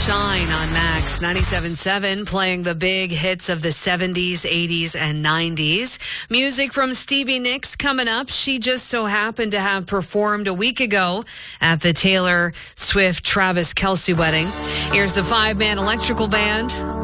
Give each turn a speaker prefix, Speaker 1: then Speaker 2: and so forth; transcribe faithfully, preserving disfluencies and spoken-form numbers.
Speaker 1: Shine on Max ninety-seven point seven, playing the big hits of the seventies, eighties, and nineties. Music from Stevie Nicks coming up. She just so happened to have performed a week ago at the Taylor Swift Travis Kelce wedding. Here's the five-man electrical band.